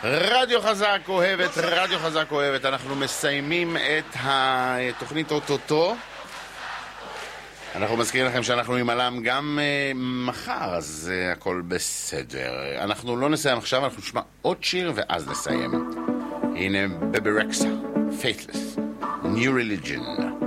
רדיו חזק אוהבת, רדיו חזק אוהבת. אנחנו מסיימים את התוכנית אוטוטו. אנחנו מזכירים לכם שאנחנו עם אלם גם מחר, אז הכל בסדר. אנחנו לא נסיים עכשיו, אנחנו נשמע עוד שיר ואז נסיים. הנה בבי רקסה, Faithless, New Religion.